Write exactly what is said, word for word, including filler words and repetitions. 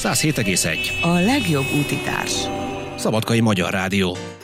száz hét egész egy. A legjobb útitárs. Szabadkai Magyar Rádió.